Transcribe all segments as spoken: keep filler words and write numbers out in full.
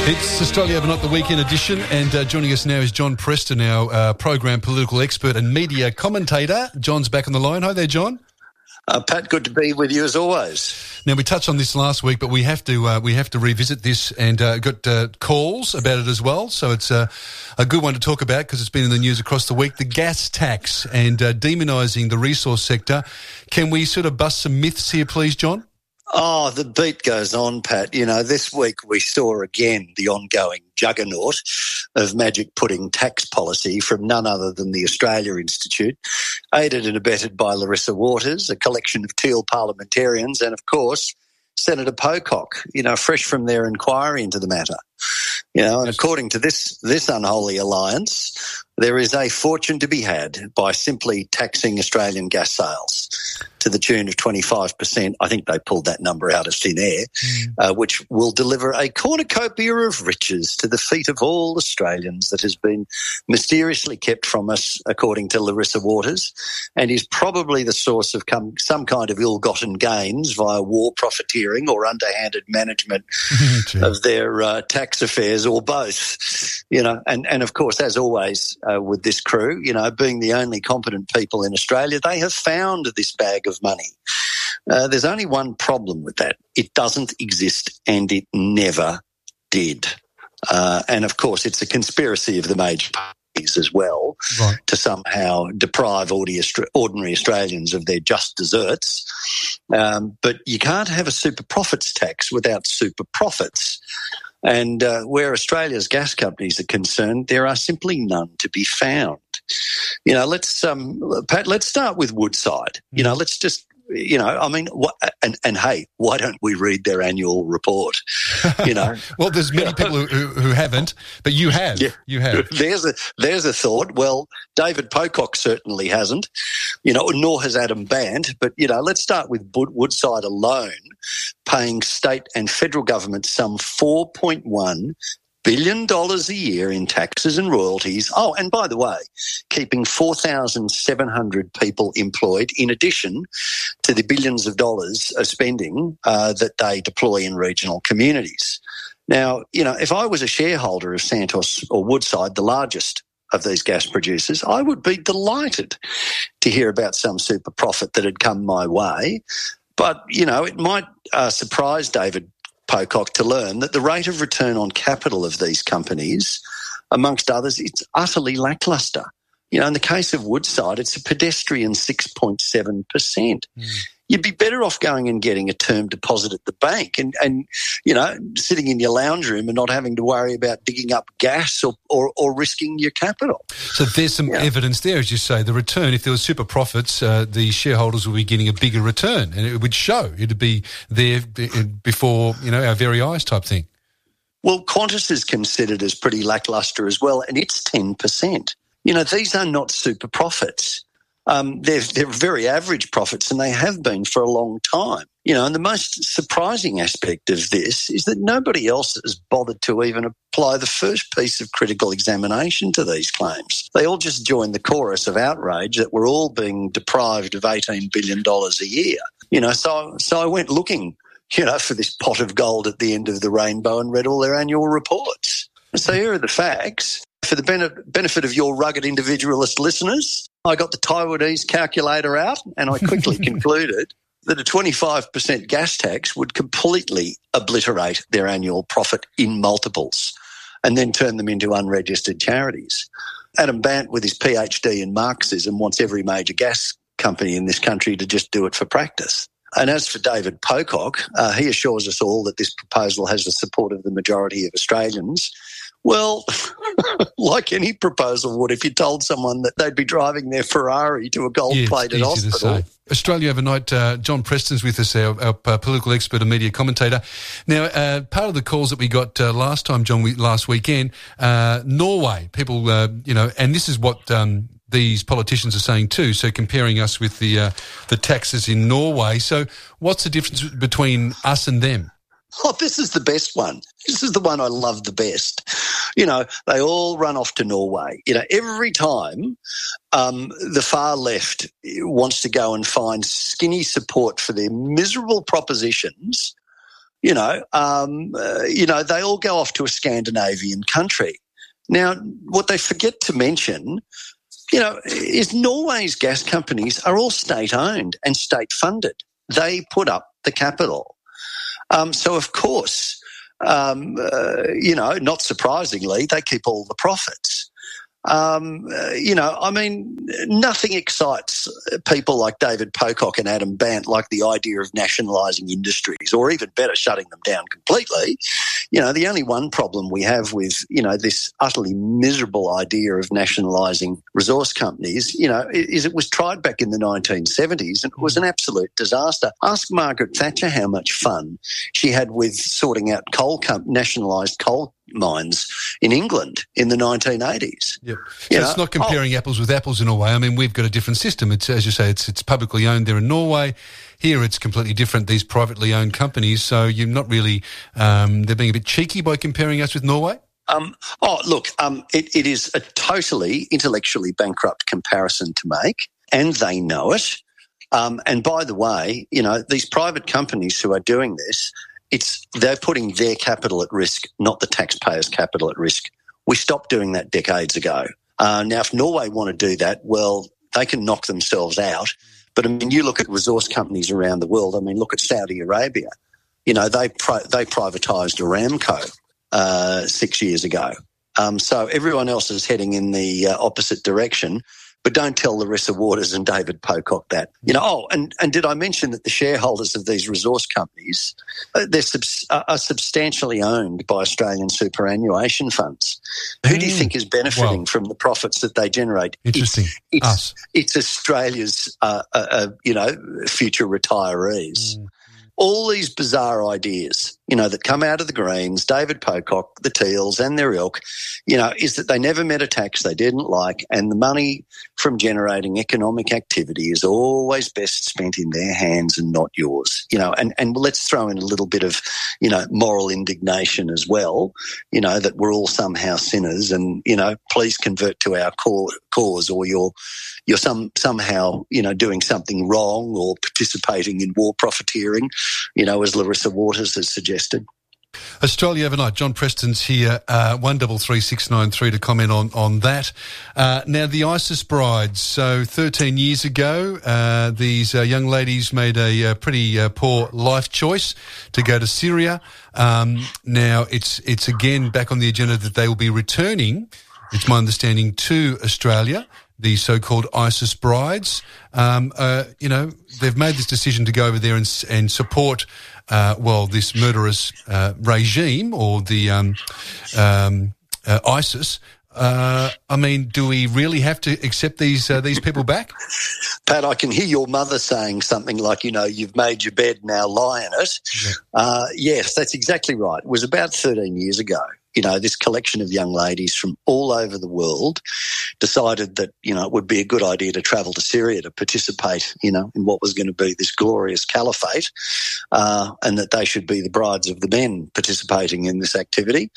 It's Australia Overnight, the weekend edition, and uh, joining us now is John Preston, our uh, program political expert and media commentator. John's back on the line. Hi there, John. Uh, Pat, good to be with you as always. Now, we touched on this last week, but we have to uh, we have to revisit this, and uh, got uh, calls about it as well. So it's uh, a good one to talk about because it's been in the news across the week. The gas tax and uh, demonising the resource sector. Can we sort of bust some myths here, please, John? Oh, the beat goes on, Pat. You know, this week we saw again the ongoing juggernaut of magic pudding tax policy from none other than the Australia Institute, aided and abetted by Larissa Waters, a collection of Teal parliamentarians, and, of course, Senator Pocock, you know, fresh from their inquiry into the matter. You know, and according to this this unholy alliance, there is a fortune to be had by simply taxing Australian gas sales to the tune of twenty-five percent. I think they pulled that number out of thin air, mm. uh, which will deliver a cornucopia of riches to the feet of all Australians that has been mysteriously kept from us, according to Larissa Waters, and is probably the source of come, some kind of ill-gotten gains via war profiteering or underhanded management of their uh, tax affairs, or both. You know, and, and of course, as always uh, with this crew, you know, being the only competent people in Australia, they have found this bag of money. Uh, there's only one problem with that. It doesn't exist, and it never did. Uh, and, of course, it's a conspiracy of the major parties as well, right, to somehow deprive ordinary Australians of their just desserts. Um, but you can't have a super profits tax without super profits. And uh, where Australia's gas companies are concerned, there are simply none to be found. You know, let's um, Pat, let's start with Woodside. You know, let's just, you know, I mean, what, and, and hey, why don't we read their annual report? You know, well, there's many people who, who haven't, but you have. Yeah. You have. There's a there's a thought. Well, David Pocock certainly hasn't, you know, nor has Adam Bandt. But you know, let's start with Woodside alone, paying state and federal governments some four point one billion dollars a year in taxes and royalties. Oh, and by the way, keeping four thousand seven hundred people employed in addition to the billions of dollars of spending uh, that they deploy in regional communities. Now, you know, if I was a shareholder of Santos or Woodside, the largest of these gas producers, I would be delighted to hear about some super profit that had come my way. But, you know, it might uh, surprise David Pocock to learn that the rate of return on capital of these companies, amongst others, it's utterly lacklustre. You know, in the case of Woodside, it's a pedestrian six point seven percent. Mm. You'd be better off going and getting a term deposit at the bank and, and, you know, sitting in your lounge room and not having to worry about digging up gas or, or, or risking your capital. So there's some yeah. evidence there, as you say. The return, if there was super profits, uh, the shareholders would be getting a bigger return, and it would show. It'd be there before, you know, our very eyes type thing. Well, Qantas is considered as pretty lacklustre as well, and it's ten percent. You know, these are not super profits. Um, they're, they're very average profits, and they have been for a long time. You know, and the most surprising aspect of this is that nobody else has bothered to even apply the first piece of critical examination to these claims. They all just joined the chorus of outrage that we're all being deprived of eighteen billion dollars a year. You know, so so I went looking, you know, for this pot of gold at the end of the rainbow and read all their annual reports. So here are the facts. For the benefit of your rugged individualist listeners, I got the Taiwanese calculator out and I quickly concluded that a twenty-five percent gas tax would completely obliterate their annual profit in multiples and then turn them into unregistered charities. Adam Bandt, with his PhD in Marxism, wants every major gas company in this country to just do it for practice. And as for David Pocock, uh, he assures us all that this proposal has the support of the majority of Australians. Well, like any proposal would if you told someone that they'd be driving their Ferrari to a gold-plated yeah, hospital. Australia Overnight, uh, John Preston's with us, our, our uh, political expert and media commentator. Now, uh, part of the calls that we got uh, last time, John, we, last weekend, uh, Norway, people, uh, you know, and this is what um, these politicians are saying too, so comparing us with the uh, the taxes in Norway. So what's the difference between us and them? Oh, this is the best one. This is the one I love the best. You know, they all run off to Norway. You know, every time um, the far left wants to go and find skinny support for their miserable propositions, you know, um, uh, you know, they all go off to a Scandinavian country. Now, what they forget to mention, you know, is Norway's gas companies are all state-owned and state-funded. They put up the capital. Um, so, of course, um, uh, you know, not surprisingly, they keep all the profits. Um, uh, you know, I mean, nothing excites people like David Pocock and Adam Bandt like the idea of nationalising industries, or even better, shutting them down completely. You know, the only one problem we have with, you know, this utterly miserable idea of nationalising resource companies, you know, is it was tried back in the nineteen seventies and it was an absolute disaster. Ask Margaret Thatcher how much fun she had with sorting out coal com- nationalised coal mines in England in the nineteen eighties. Yep. So you it's know, not comparing oh, apples with apples in a way. I mean, we've got a different system. It's, as you say, it's it's publicly owned there in Norway. Here it's completely different, these privately owned companies. So you're not really, um, they're being a bit cheeky by comparing us with Norway? Um, oh, look, um, it, it is a totally intellectually bankrupt comparison to make, and they know it. Um, and by the way, you know, these private companies who are doing this, It's they're putting their capital at risk, not the taxpayers' capital at risk. We stopped doing that decades ago. Uh, now, if Norway want to do that, well, they can knock themselves out. But, I mean, you look at resource companies around the world. I mean, look at Saudi Arabia. You know, they pri- they privatised Aramco uh, six years ago. Um, so everyone else is heading in the uh, opposite direction. But don't tell Larissa Waters and David Pocock that. You know, oh, and, and did I mention that the shareholders of these resource companies, uh, they're subs- are substantially owned by Australian superannuation funds? Who mm. do you think is benefiting well, from the profits that they generate? Interesting. It's, it's, Us. It's Australia's, uh, uh, uh, you know, future retirees. Mm. All these bizarre ideas, you know, that come out of the Greens, David Pocock, the Teals and their ilk, you know, is that they never met a tax they didn't like, and the money from generating economic activity is always best spent in their hands and not yours, you know, and, and let's throw in a little bit of, you know, moral indignation as well, you know, that we're all somehow sinners and, you know, please convert to our cause or you're, you're some, somehow, you know, doing something wrong or participating in war profiteering, you know, as Larissa Waters has suggested. Australia Overnight. John Preston's here, uh, one double three six nine three to comment on, on that. Uh, now, the ISIS brides. So thirteen years ago, uh, these uh, young ladies made a, a pretty uh, poor life choice to go to Syria. Um, now, it's it's again back on the agenda that they will be returning, it's my understanding, to Australia, the so-called ISIS brides. Um, uh, you know, they've made this decision to go over there and, and support Uh, well, this murderous uh, regime or the um, um, uh, ISIS. Uh, I mean, do we really have to accept these uh, these people back? Pat, I can hear your mother saying something like, you know, you've made your bed, now lie in it. Yeah. Uh, yes, that's exactly right. It was about thirteen years ago. You know, this collection of young ladies from all over the world decided that, you know, it would be a good idea to travel to Syria to participate, you know, in what was going to be this glorious caliphate, uh, and that they should be the brides of the men participating in this activity.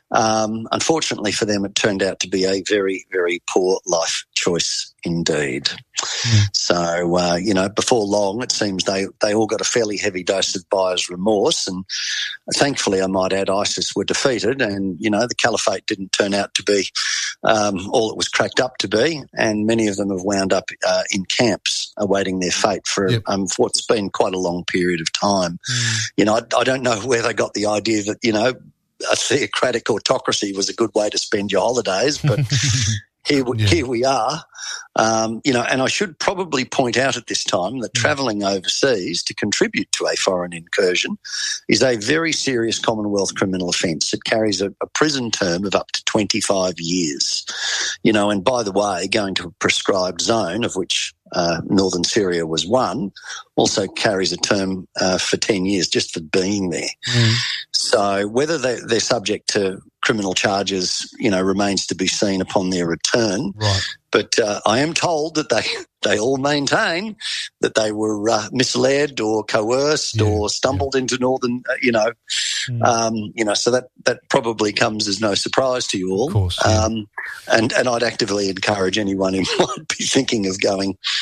Um, unfortunately for them, it turned out to be a very, very poor life choice indeed. Mm. So, uh, you know, before long, it seems they, they all got a fairly heavy dose of buyer's remorse, and thankfully, I might add, ISIS were defeated, and, you know, the caliphate didn't turn out to be um, all it was cracked up to be, and many of them have wound up uh, in camps awaiting their fate for, yep. um, for what's been quite a long period of time. Mm. You know, I, I don't know where they got the idea that, you know, a theocratic autocracy was a good way to spend your holidays, but here, yeah. here we are. Um, you know, and I should probably point out at this time that travelling overseas to contribute to a foreign incursion is a very serious Commonwealth criminal offence. It carries a, a prison term of up to twenty-five years. You know, and by the way, going to a prescribed zone, of which uh, northern Syria was one, also carries a term uh, for ten years just for being there. Mm. So whether they, they're subject to criminal charges, you know, remains to be seen upon their return. Right. But uh, I am told that they, they all maintain that they were uh, misled or coerced yeah, or stumbled yeah. into northern, uh, you know, mm. um, you know. So that, that probably comes as no surprise to you all. Of course, yeah. um, and and I'd actively encourage anyone who might be thinking of going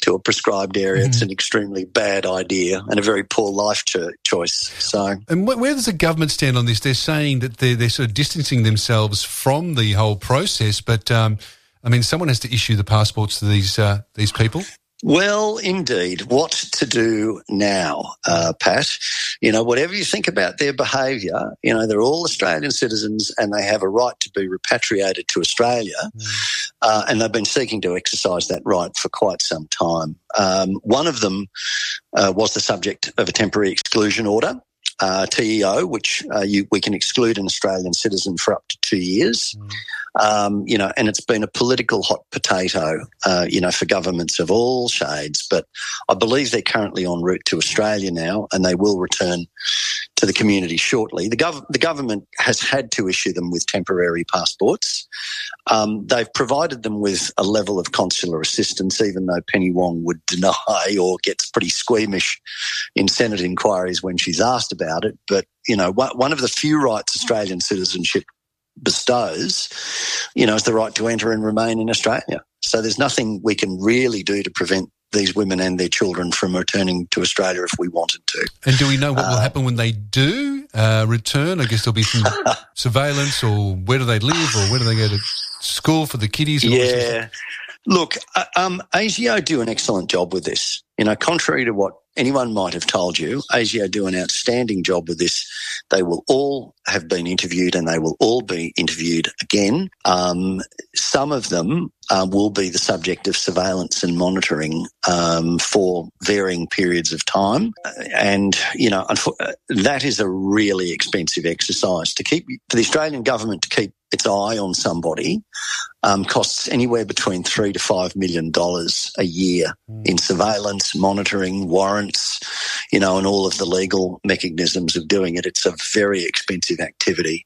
to a prescribed area. Mm. It's an extremely bad idea and a very poor life cho- choice. So, and wh- where does the government stand on this? They're saying that they're, they're sort of distancing themselves from the whole process, but um, I mean, someone has to issue the passports to these uh, these people. Well, indeed. What to do now, uh, Pat? You know, whatever you think about their behaviour, you know, they're all Australian citizens and they have a right to be repatriated to Australia, mm. uh, and they've been seeking to exercise that right for quite some time. Um, one of them uh, was the subject of a temporary exclusion order, uh, T E O, which uh, you, we can exclude an Australian citizen for up to two years. Mm. Um, you know, and it's been a political hot potato, uh, you know, for governments of all shades. But I believe they're currently en route to Australia now, and they will return to the community shortly. The, gov- the government has had to issue them with temporary passports. Um, they've provided them with a level of consular assistance, even though Penny Wong would deny or gets pretty squeamish in Senate inquiries when she's asked about it. But, you know, one of the few rights Australian citizenship bestows, you know, is the right to enter and remain in Australia. So there's nothing we can really do to prevent these women and their children from returning to Australia if we wanted to. And do we know what uh, will happen when they do uh, return? I guess there'll be some surveillance, or where do they live, or where do they go to school for the kiddies? And yeah. Look, uh, um, ASIO do an excellent job with this. You know, contrary to what anyone might have told you, ASIO do an outstanding job with this. They will all have been interviewed and they will all be interviewed again. Um, some of them uh, will be the subject of surveillance and monitoring um, for varying periods of time. And, you know, that is a really expensive exercise. To keep, for the Australian government to keep its eye on somebody um, costs anywhere between three to five million dollars a year mm. in surveillance, monitoring, warrants, you know, and all of the legal mechanisms of doing it. It's a very expensive activity,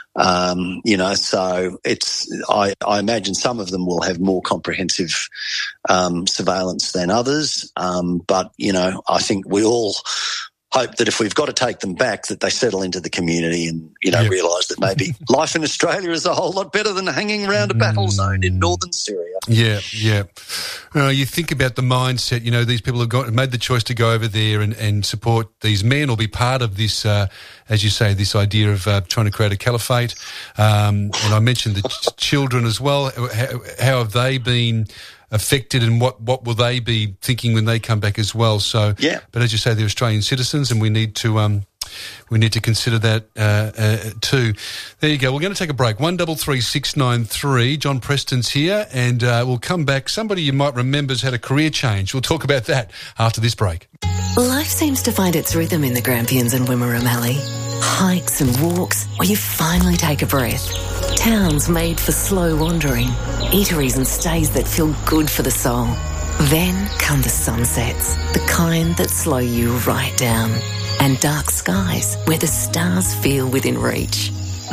um, you know. So it's I, I imagine some of them will have more comprehensive um, surveillance than others, um, but you know, I think we all hope that if we've got to take them back, that they settle into the community and, you know, yep. realise that maybe life in Australia is a whole lot better than hanging around a battle zone in northern Syria. Yeah, yeah. Uh, you think about the mindset, you know, these people have got, made the choice to go over there and, and support these men or be part of this, uh, as you say, this idea of uh, trying to create a caliphate. Um, and I mentioned the ch- children as well. How, how have they been affected, and what, what will they be thinking when they come back as well? So, yeah. But as you say, they're Australian citizens, and we need to um, we need to consider that uh, uh, too. There you go. We're going to take a break. One double three six nine three. John Preston's here, and uh, we'll come back. Somebody you might remember has had a career change. We'll talk about that after this break. Life seems to find its rhythm in the Grampians and Wimmera Mallee. Hikes and walks where you finally take a breath. Towns made for slow wandering. Eateries and stays that feel good for the soul. Then come the sunsets, the kind that slow you right down. And dark skies where the stars feel within reach.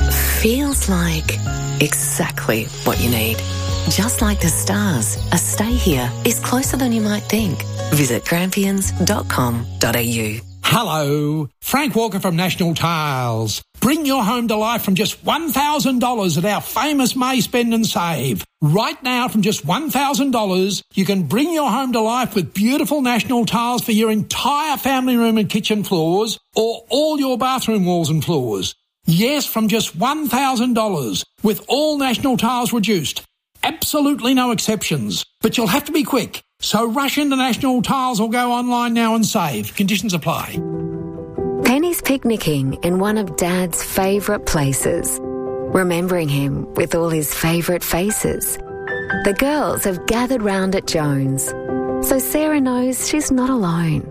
Feels like exactly what you need. Just like the stars, a stay here is closer than you might think. Visit grampians dot com dot a u. Hello, Frank Walker from National Tiles. Bring your home to life from just one thousand dollars at our famous May Spend and Save. Right now, from just one thousand dollars, you can bring your home to life with beautiful National Tiles for your entire family room and kitchen floors, or all your bathroom walls and floors. Yes, from just one thousand dollars, with all National Tiles reduced. Absolutely no exceptions. But you'll have to be quick. So rush into National Tiles or go online now and save. Conditions apply. Penny's picnicking in one of Dad's favourite places, remembering him with all his favourite faces. The girls have gathered round at Jones, so Sarah knows she's not alone.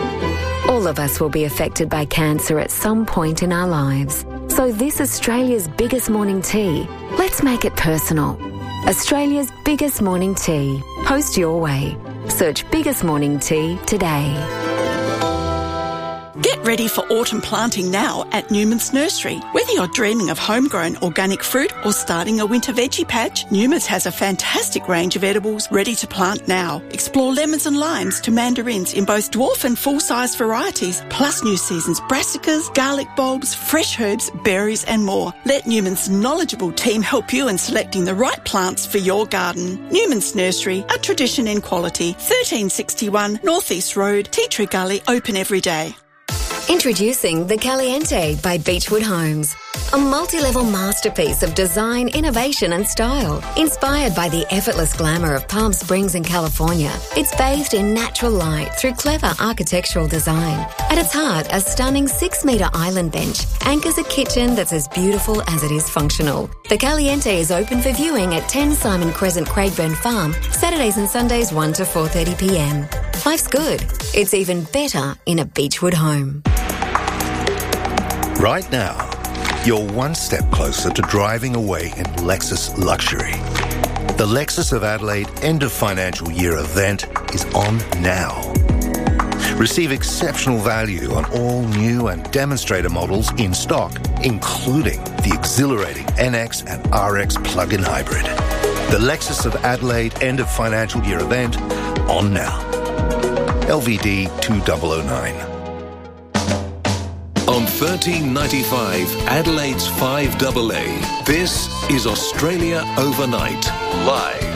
All of us will be affected by cancer at some point in our lives. So this Australia's biggest morning tea, let's make it personal. Australia's biggest morning tea. Host your way. Search Biggest Morning Tea today. Get ready for autumn planting now at Newman's Nursery. Whether you're dreaming of homegrown organic fruit or starting a winter veggie patch, Newman's has a fantastic range of edibles ready to plant now. Explore lemons and limes to mandarins in both dwarf and full-size varieties, plus new season's brassicas, garlic bulbs, fresh herbs, berries and more. Let Newman's knowledgeable team help you in selecting the right plants for your garden. Newman's Nursery, a tradition in quality. thirteen sixty-one North East Road, Tea Tree Gully, open every day. Introducing the Caliente by Beechwood Homes. A multi-level masterpiece of design, innovation and style. Inspired by the effortless glamour of Palm Springs in California, it's bathed in natural light through clever architectural design. At its heart, a stunning six-metre island bench anchors a kitchen that's as beautiful as it is functional. The Caliente is open for viewing at ten Simon Crescent, Craigburn Farm, Saturdays and Sundays one to four thirty p m. Life's good. It's even better in a Beechwood home. Right now, you're one step closer to driving away in Lexus luxury. The Lexus of Adelaide end of financial year event is on now. Receive exceptional value on all new and demonstrator models in stock, including the exhilarating N X and R X plug-in hybrid. The Lexus of Adelaide end of financial year event on now. L V D two thousand nine. On thirteen ninety-five, Adelaide's five A A, this is Australia Overnight, live.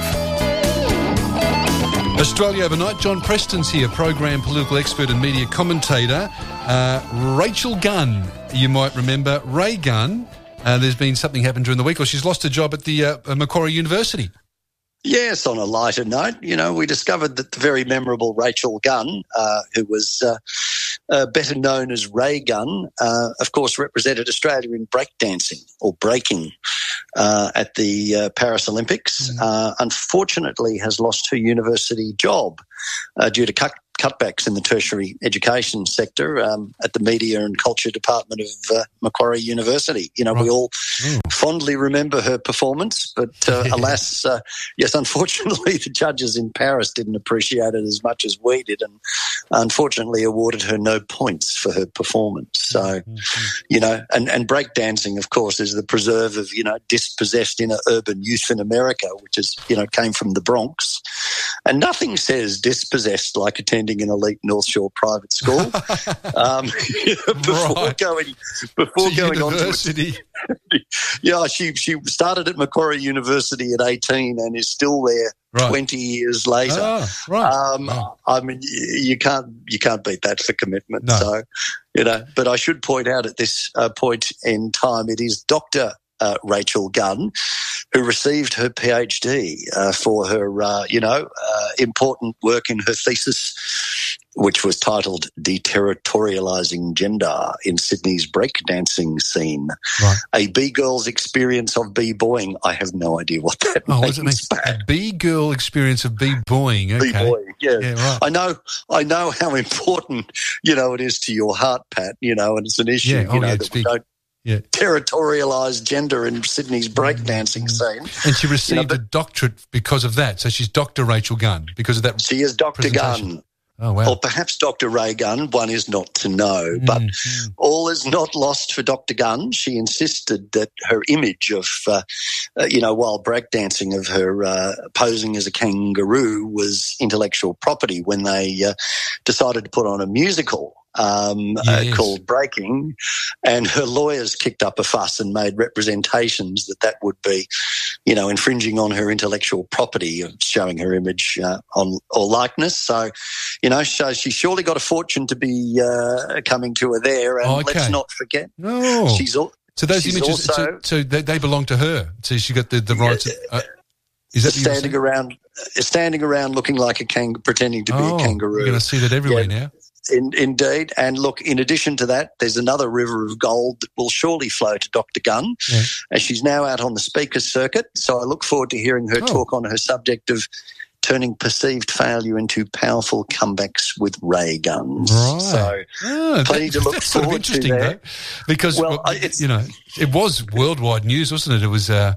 Australia Overnight, John Preston's here, program political expert and media commentator. Uh, Rachel Gunn, you might remember. Ray Gunn, uh, there's been something happened during the week, or she's lost her job at the uh, Macquarie University. Yes, on a lighter note, you know, we discovered that the very memorable Rachel Gunn, uh, who was uh, uh, better known as Ray Gunn, uh, of course represented Australia in breakdancing or breaking uh, at the uh, Paris Olympics, mm. uh, unfortunately has lost her university job uh, due to cut cutbacks in the tertiary education sector um, at the Media and Culture Department of uh, Macquarie University. You know, right. we all mm. fondly remember her performance, but uh, alas, uh, yes, unfortunately the judges in Paris didn't appreciate it as much as we did and unfortunately awarded her no points for her performance. So, mm-hmm. you know, and, and breakdancing, of course, is the preserve of, you know, dispossessed inner urban youth in America, which is, you know, came from the Bronx. And nothing says dispossessed like attending an elite North Shore private school. um, before right. going, before to going university. on to yeah, she she started at Macquarie University at eighteen and is still there right. twenty years later. Ah, right. Um, oh. I mean, you can't you can't beat that for commitment. No. So, you know, but I should point out at this uh, point in time, it is Doctor Uh, Rachel Gunn, who received her PhD uh, for her, uh, you know, uh, important work in her thesis, which was titled Deterritorialising Gender in Sydney's Breakdancing Scene. Right. A B-girl's experience of B-boying. I have no idea what that oh, means. What does it mean? A B-girl experience of B-boying. Okay. B-boying, yeah. yeah right. I know I know how important, you know, it is to your heart, Pat, you know, and it's an issue, yeah. you oh, know, yeah, that we big. don't Yeah. territorialised gender in Sydney's breakdancing scene. And she received you know, a doctorate because of that. So she's Doctor Rachel Gunn because of that. She is Doctor Gunn. Oh, wow. Or perhaps Doctor Ray Gunn, one is not to know. But mm-hmm. all is not lost for Doctor Gunn. She insisted that her image of, uh, uh, you know, while breakdancing of her uh, posing as a kangaroo was intellectual property when they uh, decided to put on a musical. Um, yes. uh, called Breaking, and her lawyers kicked up a fuss and made representations that that would be, you know, infringing on her intellectual property of showing her image uh, on or likeness. So, you know, so she surely got a fortune to be uh, coming to her there, and okay. let's not forget, oh. she's all. So those she's images, also, so, so they, they belong to her. So she got the, the rights. Yeah, of, uh, is that standing around, standing around looking like a kangaroo, pretending to be oh, a kangaroo? You're going to see that everywhere yeah. now. In, indeed. And look, in addition to that, there's another river of gold that will surely flow to Doctor Gunn, yeah. as she's now out on the speaker's circuit. So I look forward to hearing her oh. talk on her subject of turning perceived failure into powerful comebacks with ray guns. Right. So oh, plenty that, to look that's sort of forward to interesting, there. Though, because, well, well you know, it was worldwide news, wasn't it? It was... Uh,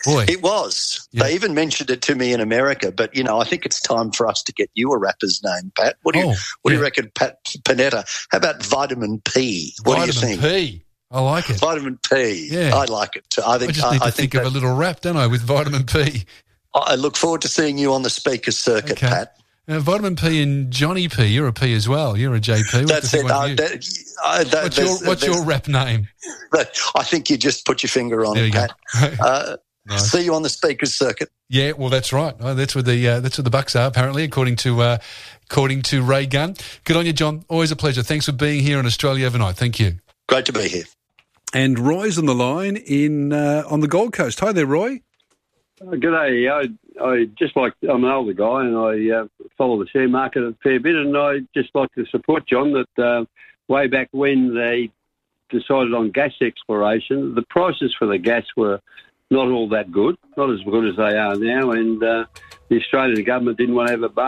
Boy. It was. Yeah. They even mentioned it to me in America. But, you know, I think it's time for us to get you a rapper's name, Pat. What do you, Oh, what do yeah. you reckon, Pat Panetta? How about Vitamin P? What Vitamin do you think? P. I like it. Vitamin P. Yeah. I like it too. I think I just need to I, I think, think of a that- little rap, don't I, with vitamin P. I look forward to seeing you on the speaker's circuit, Okay. Pat. Uh, vitamin P and Johnny P. You're a P as well. You're a J P. What's That's the it. big one for Uh, you? that, uh, that, what's your, there's- what's there's- your rap name? I think you just put your finger on There it, you go. Pat. Uh, Nice. See you on the speaker's circuit. Yeah, well, that's right. Oh, that's where the uh, that's where the bucks are, apparently, according to uh, according to Ray Gunn. Good on you, John. Always a pleasure. Thanks for being here in Australia overnight. Thank you. Great to be here. And Roy's on the line in uh, on the Gold Coast. Hi there, Roy. Uh, G'day. I, I just like, I'm an older guy and I uh, follow the share market a fair bit, and I just like to support John that uh, way back when they decided on gas exploration, the prices for the gas were not all that good, not as good as they are now, and uh, the Australian government didn't want to have a bar.